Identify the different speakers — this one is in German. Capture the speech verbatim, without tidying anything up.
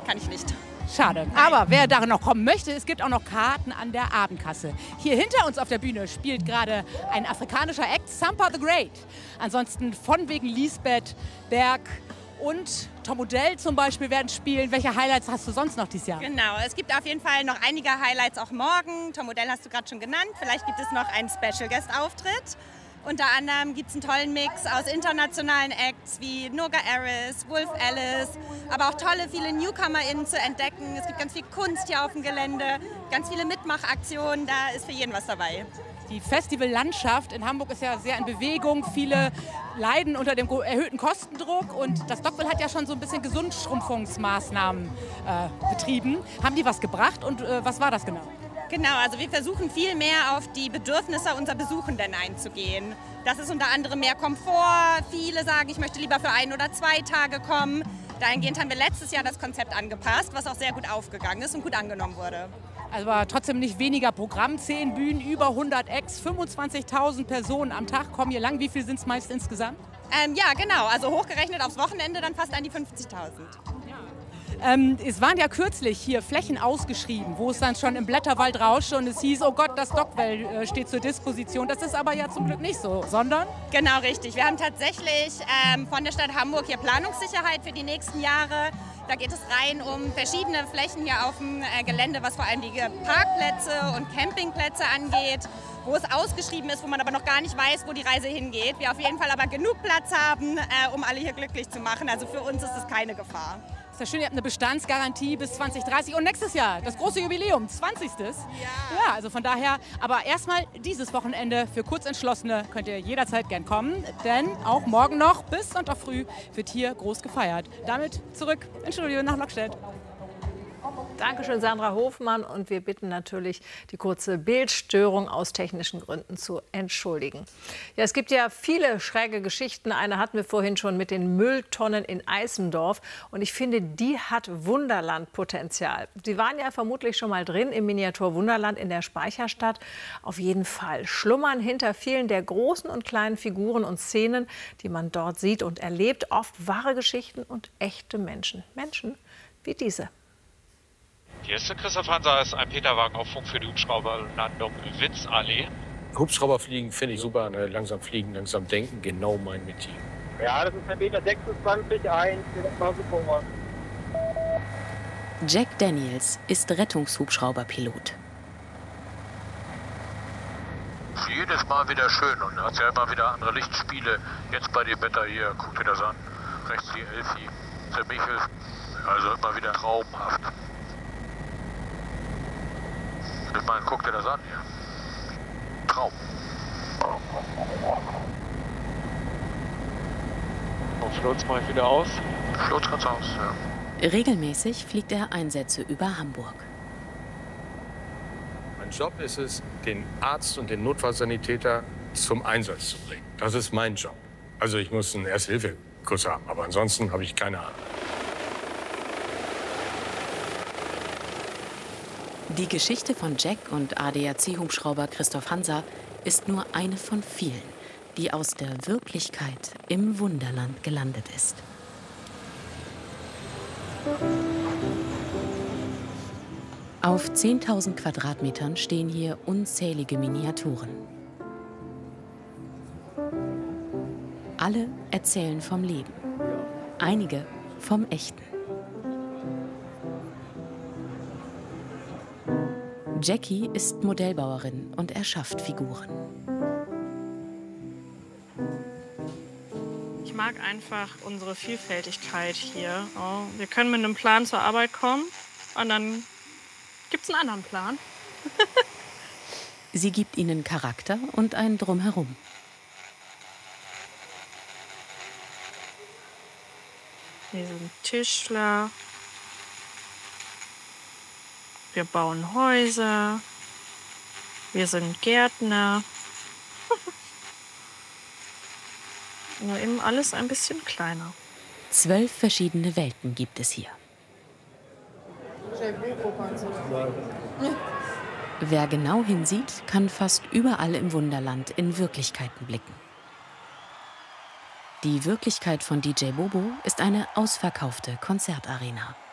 Speaker 1: kann ich nicht.
Speaker 2: Schade. Aber wer darin noch kommen möchte, es gibt auch noch Karten an der Abendkasse. Hier hinter uns auf der Bühne spielt gerade ein afrikanischer Act, Sampa the Great. Ansonsten von wegen Lisbeth, Berg und Tom Odell zum Beispiel werden spielen. Welche Highlights hast du sonst noch dieses Jahr?
Speaker 1: Genau, es gibt auf jeden Fall noch einige Highlights auch morgen. Tom Odell hast du gerade schon genannt. Vielleicht gibt es noch einen Special Guest Auftritt. Unter anderem gibt es einen tollen Mix aus internationalen Acts wie Noga Aris, Wolf Alice, aber auch tolle, viele NewcomerInnen zu entdecken. Es gibt ganz viel Kunst hier auf dem Gelände, ganz viele Mitmachaktionen, da ist für jeden was dabei.
Speaker 2: Die Festivallandschaft in Hamburg ist ja sehr in Bewegung. Viele leiden unter dem erhöhten Kostendruck und das Dockville hat ja schon so ein bisschen Gesundschrumpfungsmaßnahmen äh, betrieben. Haben die was gebracht und äh, was war das genau?
Speaker 1: Genau, also wir versuchen viel mehr auf die Bedürfnisse unserer Besuchenden einzugehen. Das ist unter anderem mehr Komfort. Viele sagen, ich möchte lieber für ein oder zwei Tage kommen. Dahingehend haben wir letztes Jahr das Konzept angepasst, was auch sehr gut aufgegangen ist und gut angenommen wurde.
Speaker 2: Also aber trotzdem nicht weniger Programm, zehn Bühnen, über hundert Acts, fünfundzwanzigtausend Personen am Tag kommen hier lang. Wie viel sind es meist insgesamt?
Speaker 1: Ähm, ja, genau, also hochgerechnet aufs Wochenende dann fast an die fünfzigtausend.
Speaker 2: Ähm, es waren ja kürzlich hier Flächen ausgeschrieben, wo es dann schon im Blätterwald rauschte und es hieß, oh Gott, das Dockville äh, steht zur Disposition. Das ist aber ja zum Glück nicht so, sondern?
Speaker 1: Genau, richtig. Wir haben tatsächlich ähm, von der Stadt Hamburg hier Planungssicherheit für die nächsten Jahre. Da geht es rein um verschiedene Flächen hier auf dem äh, Gelände, was vor allem die Parkplätze und Campingplätze angeht, wo es ausgeschrieben ist, wo man aber noch gar nicht weiß, wo die Reise hingeht. Wir auf jeden Fall aber genug Platz haben, äh, um alle hier glücklich zu machen. Also für uns ist es keine Gefahr.
Speaker 2: Das ist ja schön, ihr habt eine Bestandsgarantie bis zwanzig dreißig und nächstes Jahr das große Jubiläum, zwanzigstes Ja. Ja, also von daher, aber erstmal dieses Wochenende für Kurzentschlossene könnt ihr jederzeit gern kommen, denn auch morgen noch bis Sonntag früh wird hier groß gefeiert. Damit zurück ins Studio nach Lockstedt.
Speaker 3: Dankeschön, Sandra Hofmann. Und wir bitten natürlich, die kurze Bildstörung aus technischen Gründen zu entschuldigen. Ja, es gibt ja viele schräge Geschichten. Eine hatten wir vorhin schon mit den Mülltonnen in Eisendorf. Und ich finde, die hat Wunderlandpotenzial. Sie waren ja vermutlich schon mal drin im Miniatur Wunderland in der Speicherstadt. Auf jeden Fall schlummern hinter vielen der großen und kleinen Figuren und Szenen, die man dort sieht und erlebt, oft wahre Geschichten und echte Menschen. Menschen wie diese.
Speaker 4: Hier ist der Christoph Hansa, ist ein Peterwagen auf Funk für die Hubschrauberlandung Witzallee.
Speaker 5: Hubschrauber fliegen finde ich super, ne? Langsam fliegen, langsam denken, genau mein Metier.
Speaker 6: Ja, das ist der Meter sechsundzwanzig eins, das mal super.
Speaker 7: Jack Daniels ist Rettungshubschrauberpilot.
Speaker 5: Jedes Mal wieder schön und hat ja immer wieder andere Lichtspiele. Jetzt bei dem Wetter hier, guck dir das an. Rechts die Elfi, der Michel, also immer wieder traumhaft. Ich meine, guck dir das an hier. Traum.
Speaker 4: Und Flotz mache ich wieder aus.
Speaker 5: Flotz kannst aus, ja.
Speaker 7: Regelmäßig fliegt er Einsätze über Hamburg.
Speaker 5: Mein Job ist es, den Arzt und den Notfallsanitäter zum Einsatz zu bringen. Das ist mein Job. Also ich muss einen Erste-Hilfe-Kurs haben, aber ansonsten habe ich keine Ahnung.
Speaker 7: Die Geschichte von Jack und A D A C-Hubschrauber Christoph Hansa ist nur eine von vielen, die aus der Wirklichkeit im Wunderland gelandet ist. Auf zehntausend Quadratmetern stehen hier unzählige Miniaturen. Alle erzählen vom Leben, einige vom Echten. Jackie ist Modellbauerin und erschafft Figuren.
Speaker 8: Ich mag einfach unsere Vielfältigkeit hier. Oh, wir können mit einem Plan zur Arbeit kommen und dann gibt es einen anderen Plan.
Speaker 7: Sie gibt ihnen Charakter und ein Drumherum.
Speaker 8: Wir sind Tischler. Wir bauen Häuser. Wir sind Gärtner. Nur eben alles ein bisschen kleiner.
Speaker 7: Zwölf verschiedene Welten gibt es hier. Wer genau hinsieht, kann fast überall im Wunderland in Wirklichkeiten blicken. Die Wirklichkeit von D J Bobo ist eine ausverkaufte Konzertarena.